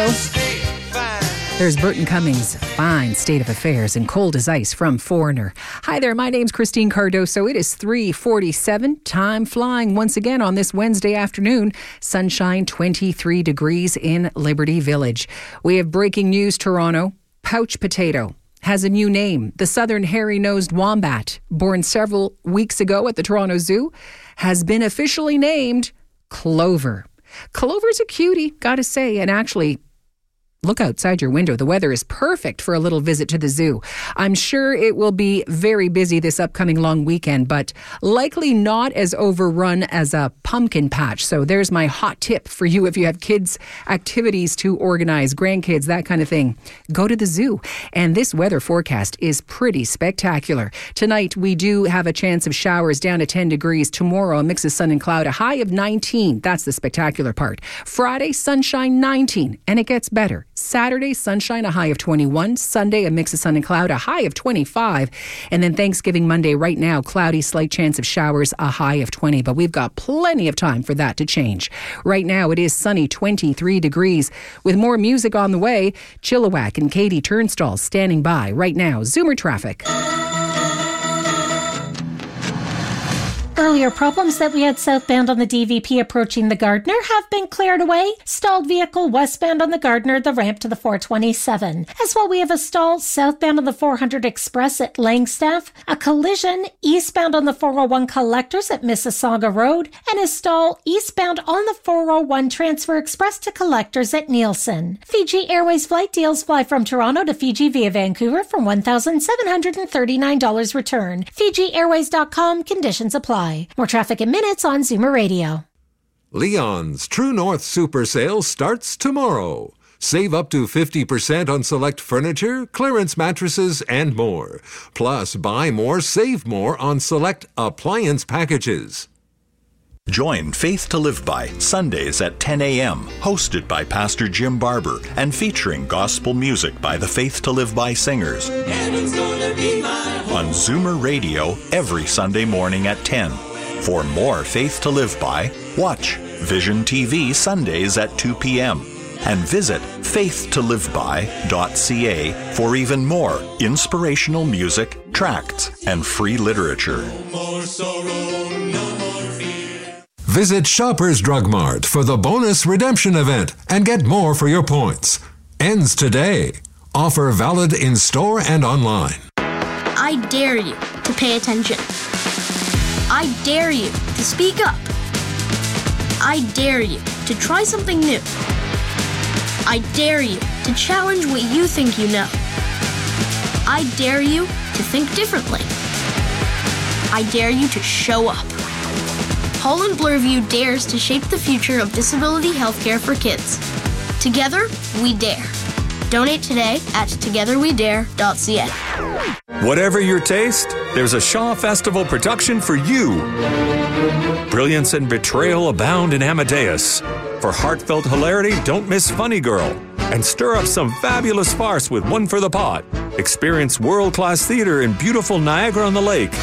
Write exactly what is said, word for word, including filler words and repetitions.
Cardo. There's Burton Cummings' Fine State of Affairs and Cold as Ice from Foreigner. Hi there, my name's Christine Cardoso. It is three forty-seven. Time flying once again on this Wednesday afternoon. Sunshine, twenty-three degrees in Liberty Village. We have breaking news, Toronto. Pouch potato has a new name. The southern hairy-nosed wombat, born several weeks ago at the Toronto Zoo, has been officially named Clover. Clover's a cutie, gotta say, and actually, look outside your window. The weather is perfect for a little visit to the zoo. I'm sure it will be very busy this upcoming long weekend, but likely not as overrun as a pumpkin patch. So there's my hot tip for you if you have kids' activities to organize, grandkids, that kind of thing. Go to the zoo. And this weather forecast is pretty spectacular. Tonight, we do have a chance of showers down to ten degrees. Tomorrow, a mix of sun and cloud, a high of nineteen. That's the spectacular part. Friday, sunshine, nineteen. And it gets better. Saturday, sunshine, a high of twenty-one. Sunday, a mix of sun and cloud, a high of twenty-five. And then Thanksgiving Monday, right now, cloudy, slight chance of showers, a high of twenty. But we've got plenty of time for that to change. Right now, it is sunny, twenty-three degrees. With more music on the way, Chilliwack and Katie Turnstall standing by. Right now, Zoomer traffic. Earlier problems that we had southbound on the D V P approaching the Gardiner have been cleared away. Stalled vehicle westbound on the Gardiner, the ramp to the four twenty-seven. As well, we have a stall southbound on the four hundred Express at Langstaff, a collision eastbound on the four oh one Collectors at Mississauga Road, and a stall eastbound on the four oh one Transfer Express to Collectors at Nielsen. Fiji Airways flight deals fly from Toronto to Fiji via Vancouver from one thousand seven hundred thirty-nine dollars return. Fiji Airways dot com, conditions apply. More traffic in minutes on Zoomer Radio. Leon's True North Super Sale starts tomorrow. Save up to fifty percent on select furniture, clearance mattresses, and more. Plus, buy more, save more on select appliance packages. Join Faith to Live By Sundays at ten a.m., hosted by Pastor Jim Barber and featuring gospel music by the Faith to Live By singers. Heaven's gonna be my home. On Zoomer Radio every Sunday morning at ten. For more Faith to Live By, watch Vision T V Sundays at two p.m. and visit faith to live by dot c a for even more inspirational music, tracts, and free literature. No more sorrow, no more fear. Visit Shoppers Drug Mart for the bonus redemption event and get more for your points. Ends today. Offer valid in store and online. I dare you to pay attention. I dare you to speak up. I dare you to try something new. I dare you to challenge what you think you know. I dare you to think differently. I dare you to show up. Holland Bloorview dares to shape the future of disability healthcare for kids. Together, we dare. Donate today at together we dare dot c a. Whatever your taste, there's a Shaw Festival production for you. Brilliance and betrayal abound in Amadeus. For heartfelt hilarity, don't miss Funny Girl. And stir up some fabulous farce with One for the Pot. Experience world-class theater in beautiful Niagara-on-the-Lake.